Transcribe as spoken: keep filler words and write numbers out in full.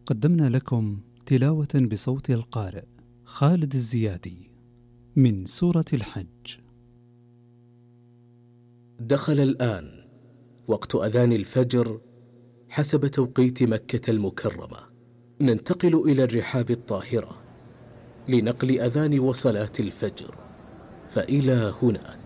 قدمنا لكم تلاوة بصوت القارئ خالد الزيادي من سورة الحج. دخل الآن وقت أذان الفجر حسب توقيت مكة المكرمة. ننتقل إلى الرحاب الطاهرة لنقل أذان وصلاة الفجر، فإلى هناك.